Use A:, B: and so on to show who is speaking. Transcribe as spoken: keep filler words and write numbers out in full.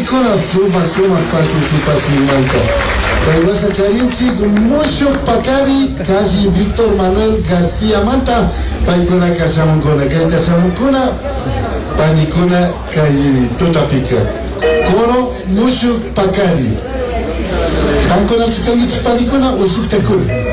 A: panikuna sumak sumak participación manta. Kaibasa charinchi mushuk pakari kaji Víctor Manuel García Manta paikuna kashamunkuna kay kashamunkuna panikuna kay tutapika koro mushuk pakari kankuna chikangichi panikuna usuktakuna